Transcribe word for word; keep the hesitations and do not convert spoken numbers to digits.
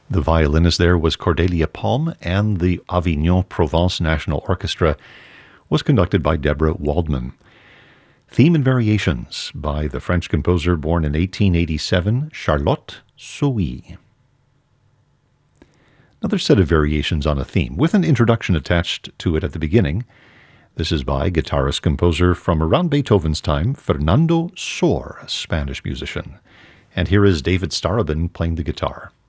The violinist there was Cordelia Palm, and the Avignon Provence National Orchestra was conducted by Deborah Waldman. Theme and Variations by the French composer born in eighteen eighty-seven, Charlotte Sohi. Another set of variations on a theme, with an introduction attached to it at the beginning. This is by guitarist-composer from around Beethoven's time, Fernando Sor, a Spanish musician. And here is David Starobin playing the guitar.